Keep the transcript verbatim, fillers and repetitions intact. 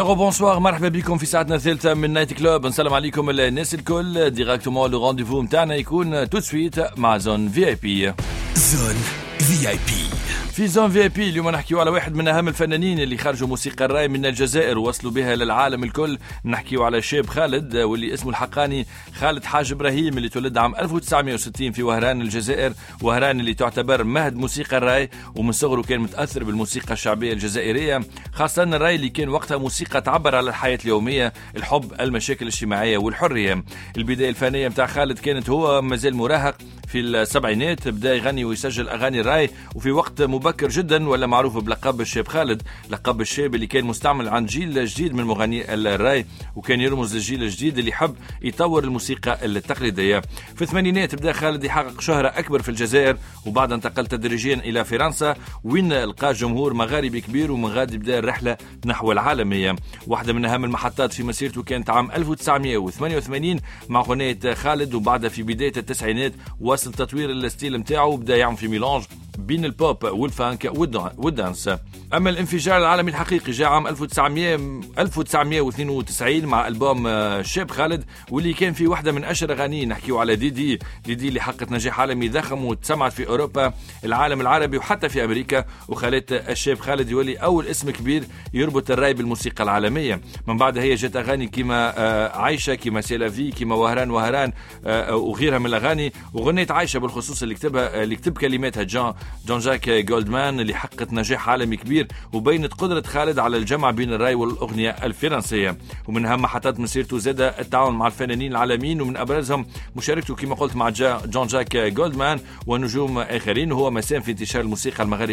أغو بونسوار، مرحبا بكم في ساعتنا الثالثة من نايت كلوب. نسلم عليكم الناس الكل. ديراكتومون لو رونديفو متاعنا يكون تو سويت مع زون في اي بي. زون في اي بي. في زون في اي بي اليوم نحكيو على واحد من أهم الفنانين اللي خرجوا موسيقى الراي من الجزائر ووصلوا بها للعالم الكل. نحكيو على شاب خالد واللي اسمه الحقاني خالد حاج إبراهيم، اللي تولد عام ألف وتسعمائة وستين في وهران الجزائر. وهران اللي تعتبر مهد موسيقى الراي، ومن صغره كان متأثر بالموسيقى الشعبية الجزائرية، خاصة الراي اللي كان وقتها موسيقى تعبر على الحياة اليومية، الحب، المشاكل الاجتماعية والحرية. البداية الفنية متاع خالد كانت هو مازال مراهق في السبعينات، بدا يغني ويسجل أغاني الراي، وفي وقت مبكر جدا ولا معروف بلقب الشاب خالد، لقب الشاب اللي كان مستعمل عند جيل جديد من مغني الراي، وكان يرمز للجيل الجديد اللي يحب يطور الموسيقى التقليدية. في الثمانينات بدا خالد يحقق شهرة أكبر في الجزائر، وبعد انتقل تدريجيا إلى فرنسا وين لقى جمهور مغاربي كبير، ومن غادي بدا الرحلة نحو العالمية. واحدة من أهم المحطات في مسيرته كانت عام ألف وتسعمائة وثمانية وثمانين مع غنية خالد، وبعدها في بداية التسعينات واصل تطوير الستيل متاعه وبدا يعمل في ميلانج بين البوب والفانك والدانس. أما الانفجار العالمي الحقيقي جاء عام ألف وتسعمائة واثنين وتسعين مع ألبوم شاب خالد، واللي كان فيه واحدة من أشهر أغانيه. نحكيو على دي دي دي دي اللي حققت نجاح عالمي ضخم وتسمعت في أوروبا، العالم العربي وحتى في أمريكا، وخلت الشاب خالد يولي أول اسم كبير يربط الراي بالموسيقى العالمية. من بعدها هي جت أغاني كما عايشة، كما سيلافي، كما وهران وهران وغيرها من الأغاني. وغنيت عايشة بالخصوص اللي كتبها اللي كتب كلماتها جان جون جاك جولدمان، اللي حققت نجاح عالمي كبير وبينت قدرة خالد على الجمع بين الراي والأغنية الفرنسية. ومن أهم محطات مسيرته زاد التعاون مع الفنانين العالميين، ومن أبرزهم مشاركته كما قلت مع جون جاك جولدمان ونجوم آخرين، وهو مسام في انتشار الموسيقى المغربية